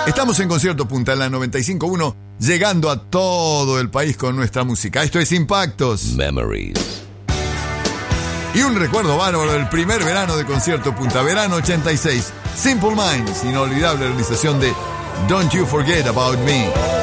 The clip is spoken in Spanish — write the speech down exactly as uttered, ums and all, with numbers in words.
Estamos en Concierto Punta en la noventa y cinco punto uno, llegando a todo el país con nuestra música. Esto es Impactos. Memories. Y un recuerdo bárbaro del primer verano de Concierto Punta, verano ochenta y seis. Simple Minds, inolvidable realización de Don't You Forget About Me.